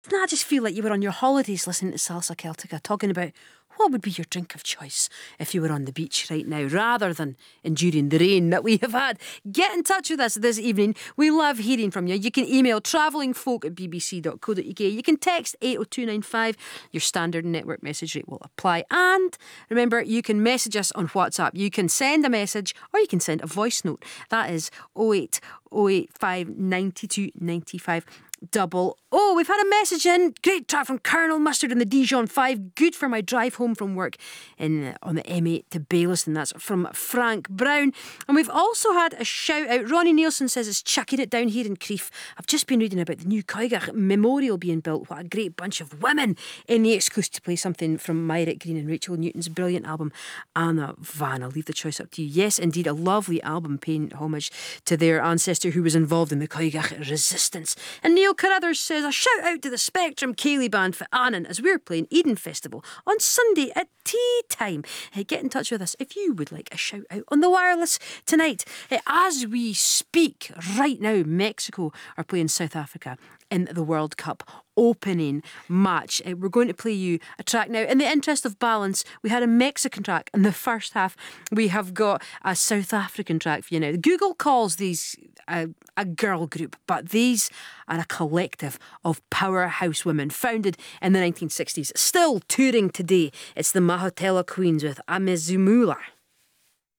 Didn't I just feel like you were on your holidays listening to Salsa Celtica, talking about what would be your drink of choice if you were on the beach right now, rather than enduring the rain that we have had? Get in touch with us this evening. We love hearing from you. You can email travellingfolk@bbc.co.uk. You can text 80295. Your standard network message rate will apply. And remember, you can message us on WhatsApp. You can send a message or you can send a voice note. That is 08085 92 95 00. We've had a message in. Great track from Colonel Mustard and the Dijon 5. Good for my drive home from work on the M8 to Baillieston. That's from Frank Brown. And we've also had a shout out. Ronnie Nielsen says it's chucking it down here in Crieff. I've just been reading about the new Coigach Memorial being built. What a great bunch of women in the exclusive to play something from Myrick Green and Rachel Newton's brilliant album Anna Van. I'll leave the choice up to you. Yes, indeed, a lovely album paying homage to their ancestor who was involved in the Coigach resistance. And Neil Carruthers says a shout out to the Spectrum Ceilidh Band for Annan as we're playing Eden Festival on Sunday at tea time. Get in touch with us if you would like a shout out on the wireless tonight. As we speak right now, Mexico are playing South Africa in the World Cup opening match. We're going to play you a track now. In the interest of balance, we had a Mexican track in the first half. We have got a South African track for you now. Google calls these a girl group, but these are a collective of powerhouse women founded in the 1960s, still touring today. It's the Mahotella Queens with Amezumula.